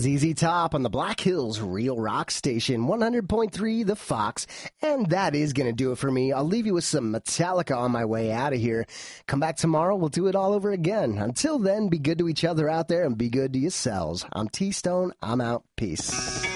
ZZ Top on the Black Hills Real Rock Station, 100.3 The Fox. And that is going to do it for me. I'll leave you with some Metallica on my way out of here. Come back tomorrow. We'll do it all over again. Until then, be good to each other out there and be good to yourselves. I'm T-Stone. I'm out. Peace.